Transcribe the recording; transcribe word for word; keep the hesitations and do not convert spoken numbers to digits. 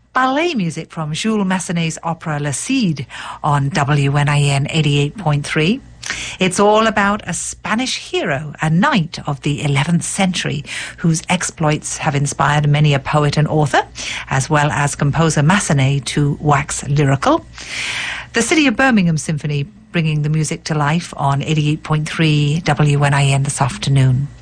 ballet music from Jules Massenet's opera Le Cid on W N I N eighty-eight point three. It's all about a Spanish hero, a knight of the eleventh century, whose exploits have inspired many a poet and author, as well as composer Massenet to wax lyrical. The City of Birmingham Symphony bringing the music to life on eighty-eight point three W N I N this afternoon.